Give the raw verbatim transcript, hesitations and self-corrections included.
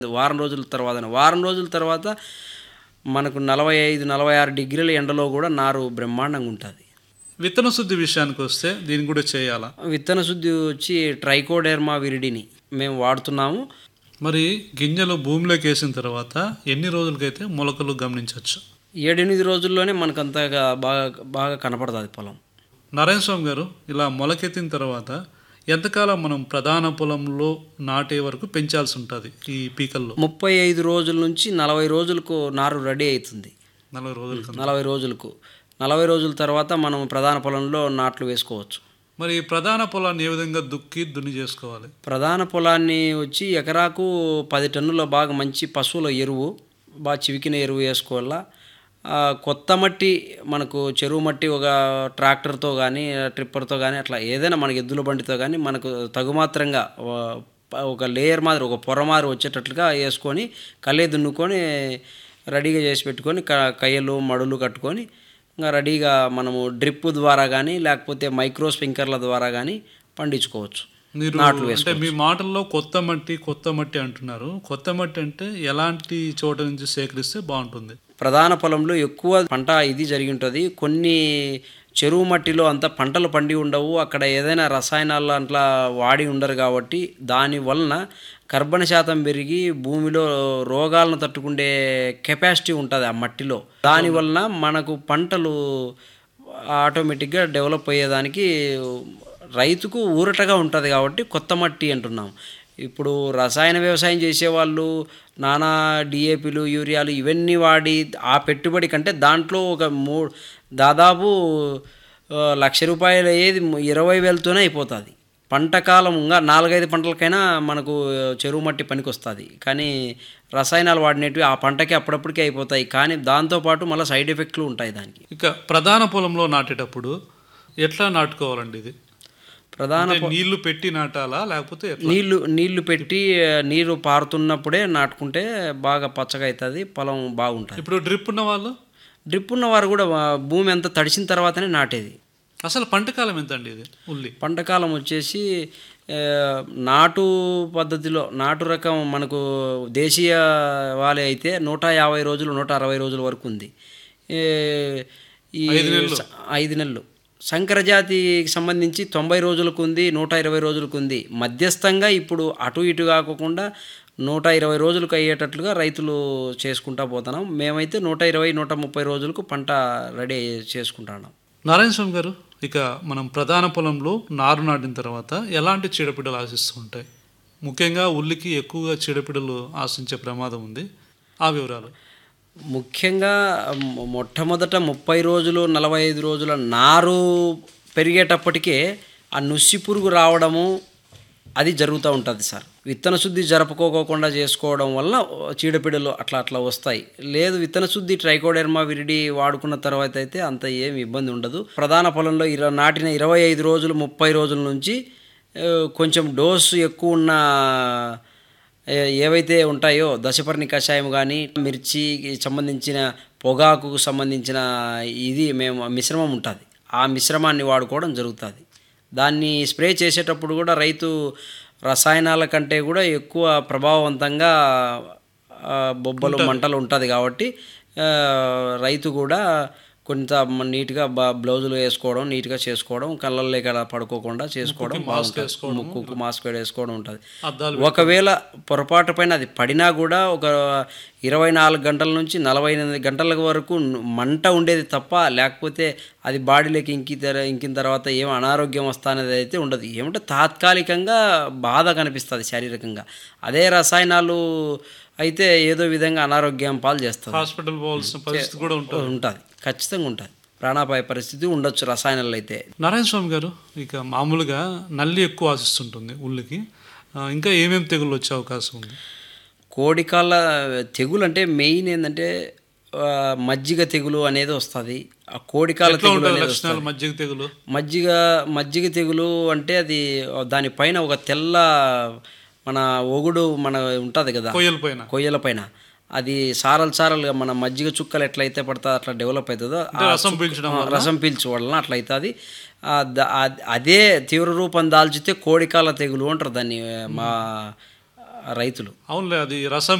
వారం రోజుల తర్వాతనే. వారం రోజుల తర్వాత మనకు నలభై ఐదు, నలభై ఆరు డిగ్రీల ఎండలో గూడా నారు బ్రహ్మాండంగా ఉంటది. విత్తన శుద్ధి విషయానికొస్తే దీన్ని కూడా చేయాలా? విత్తన శుద్ధి వచ్చి ట్రైకోడెర్మా విరిడిని మేము వాడుతున్నాము. మరి గింజలు భూమిలోకి వేసిన తర్వాత ఎన్ని రోజులకైతే మొలకలు గమనించవచ్చు? ఏడు ఎనిమిది రోజుల్లోనే మనకంతగా బాగా బాగా కనపడతది పొలం. నారాయణ స్వామి గారు, ఇలా మొలకెత్తిన తర్వాత ఎంతకాలం మనం ప్రధాన పొలంలో నాటే వరకు పెంచాల్సి ఉంటుంది ఈ పీకల్లో? ముప్పై ఐదు రోజుల నుంచి నలభై రోజులకు నారు రెడీ అవుతుంది. నలభై రోజులకు నలభై రోజులకు నలభై రోజుల తర్వాత మనం ప్రధాన పొలంలో నాట్లు వేసుకోవచ్చు. మరి ప్రధాన పొలాన్ని ఏ విధంగా దుక్కి దున్ని చేసుకోవాలి? ప్రధాన పొలాన్ని వచ్చి ఎకరాకు పది టన్నుల బాగా మంచి పశువుల ఎరువు, బాగా చివికిన ఎరువు వేసుకోవాలా. కొత్త మట్టి మనకు చెరువు మట్టి ఒక ట్రాక్టర్తో కానీ ట్రిప్పర్తో కానీ అట్లా ఏదైనా మనకి ఎద్దుల బండితో కానీ మనకు తగుమాత్రంగా ఒక లేయర్ మాదిరి ఒక పొర మాదిరి వచ్చేటట్లుగా వేసుకొని కళ్ళే దున్నుకొని రెడీగా చేసి పెట్టుకొని క కయ్యలు మడులు కట్టుకొని ఇంకా రెడీగా మనము డ్రిప్ ద్వారా కానీ లేకపోతే మైక్రో స్ప్రింక్లర్ల ద్వారా కానీ పండించుకోవచ్చు. మీరు అంటే మీ మాటల్లో కొత్త మట్టి కొత్త మట్టి అంటున్నారు. కొత్త మట్టి అంటే ఎలాంటి చోట నుంచి సేకరిస్తే బాగుంటుంది? ప్రధాన పొలంలో ఎక్కువ పంట ఇది జరిగి ఉంటుంది. కొన్ని చెరువు మట్టిలో అంతా పంటలు పండి ఉండవు, అక్కడ ఏదైనా రసాయనాలు అట్లా వాడి ఉండరు కాబట్టి దాని వలన కర్బన శాతం పెరిగి భూమిలో రోగాలను తట్టుకునే కెపాసిటీ ఉంటుంది ఆ మట్టిలో. దాని వలన మనకు పంటలు ఆటోమేటిక్గా డెవలప్ అయ్యేదానికి రైతుకు ఊరటగా ఉంటుంది కాబట్టి కొత్త మట్టి అంటున్నాం. ఇప్పుడు రసాయన వ్యవసాయం చేసేవాళ్ళు నానా డిఏపీలు యూరియాలు ఇవన్నీ వాడి ఆ పెట్టుబడి కంటే దాంట్లో ఒక మూ దాదాపు లక్ష రూపాయలు అయ్యేది ఇరవై వేలతోనే అయిపోతుంది. పంట కాలంగా నాలుగైదు పంటలకైనా మనకు చెరువు మట్టి పనికి వస్తుంది. కానీ రసాయనాలు వాడినవి ఆ పంటకి అప్పుడప్పటికే అయిపోతాయి, కానీ దాంతోపాటు మళ్ళీ సైడ్ ఎఫెక్ట్లు ఉంటాయి దానికి. ఇక ప్రధాన పొలంలో నాటేటప్పుడు ఎట్లా నాటుకోవాలండి? ఇది ప్రధాన నీళ్లు పెట్టి నాటాలా లేకపోతే నీళ్లు నీళ్లు పెట్టి నీరు పారుతున్నప్పుడే నాటుకుంటే బాగా పచ్చగా అవుతుంది, పొలం బాగుంటుంది. ఇప్పుడు డ్రిప్ ఉన్న వాళ్ళు డ్రిప్ ఉన్నవారు కూడా భూమి అంతా తడిసిన తర్వాతనే నాటేది. అసలు పంటకాలం ఎంత అండి ఇది? ఉల్లి పంటకాలం వచ్చేసి నాటు పద్ధతిలో నాటు రకం మనకు దేశీయ వాలే అయితే నూట యాభై రోజులు నూట అరవై రోజుల వరకు ఉంది. ఈ ఐదు నెలలు సంకరజాతికి సంబంధించి తొంభై రోజులకు ఉంది, నూట ఇరవై రోజులకు ఉంది. మధ్యస్థంగా ఇప్పుడు అటు ఇటు కాకుండా నూట ఇరవై రోజులకు అయ్యేటట్లుగా రైతులు చేసుకుంటా పోతున్నాం. మేమైతే నూట ఇరవై నూట ముప్పై రోజులకు పంట రెడీ చేసుకుంటున్నాం. నారాయణ స్వామి గారు, ఇక మనం ప్రధాన పొలంలో నారు నాటిన తర్వాత ఎలాంటి చీడపీడలు ఆశిస్తూ ఉంటాయి? ముఖ్యంగా ఉల్లికి ఎక్కువగా చీడపీడలు ఆశించే ప్రమాదం ఉంది, ఆ వివరాలు. ముఖ్యంగా మొట్టమొదట ముప్పై రోజులు నలభై ఐదు రోజుల నారు పెరిగేటప్పటికే ఆ నుసి పురుగు రావడము అది జరుగుతూ ఉంటుంది సార్. విత్తన శుద్ధి జరుపుకోకుండా చేసుకోవడం వల్ల చీడపీడలు అట్లా అట్లా వస్తాయి. లేదు విత్తన శుద్ధి ట్రైకోడెర్మా విరిడి వాడుకున్న తర్వాత అయితే అంత ఏమి ఇబ్బంది ఉండదు. ప్రధాన పొలంలో ఇర నాటిన ఇరవై ఐదు రోజులు ముప్పై రోజుల నుంచి కొంచెం డోసు ఎక్కువ ఉన్న ఏవైతే ఉంటాయో దశపర్ణి కషాయం కానీ మిర్చికి సంబంధించిన పొగాకుకు సంబంధించిన ఇది మేము మిశ్రమం ఉంటుంది, ఆ మిశ్రమాన్ని వాడుకోవడం జరుగుతుంది. దాన్ని స్ప్రే చేసేటప్పుడు కూడా రైతు రసాయనాల కంటే కూడా ఎక్కువ ప్రభావవంతంగా బొబ్బలు మంటలు ఉంటుంది కాబట్టి రైతు కూడా కొంత నీట్గా బా బ్లౌజులు వేసుకోవడం నీట్గా చేసుకోవడం, కళ్ళల్లో ఇక్కడ పడుకోకుండా చేసుకోవడం బాగుంటుంది. ముక్కుకు మాస్క్ వేసుకోవడం ఉంటుంది. ఒకవేళ పొరపాటు పైన అది పడినా కూడా ఒక ఇరవై నాలుగు గంటల నుంచి నలభై ఎనిమిది గంటల వరకు మంట ఉండేది తప్ప, లేకపోతే అది బాడీలోకి ఇంకి ఇంకిన తర్వాత ఏం అనారోగ్యం వస్తానేది అయితే ఉండదు. ఏమంటే తాత్కాలికంగా బాధ కనిపిస్తుంది శారీరకంగా. అదే రసాయనాలు అయితే ఏదో విధంగా అనారోగ్యం పాలు చేస్తుంది, హాస్పిటల్ పోవాల్సిన పరిస్థితి కూడా ఉంటుంది, ఖచ్చితంగా ఉంటుంది. ప్రాణాపాయ పరిస్థితి ఉండొచ్చు రసాయనాలు అయితే. నారాయణ స్వామి గారు, ఇక మామూలుగా నల్లి ఎక్కువ ఆశిస్తుంటుంది ఉల్లికి, ఇంకా ఏమేమి తెగుళ్ళు వచ్చే అవకాశం ఉంది? కోడికాళ్ళ తెగులు అంటే మెయిన్ ఏంటంటే మజ్జిగ తెగులు అనేది వస్తుంది. ఆ కోడికాళ్ళ తెగులు లక్షణాలు మజ్జిగ తెగులు మజ్జిగ మజ్జిగ తెగులు అంటే అది దానిపైన ఒక తెల్ల మన ఒగుడు మన ఉంటుంది కదా కొయ్యల పైన కొయ్యల పైన అది సారలు సారలుగా మన మజ్జిగ చుక్కలు ఎట్లయితే పడుతుందో అట్లా డెవలప్ అవుతుందో రసం పీల్చడం రసం పీల్చు వలన అట్లా అవుతుంది. అదే తీవ్ర రూపం దాల్చితే కోడికాల తెగులు అంటారు దాన్ని. మా రైతులు. అవునులే, అది రసం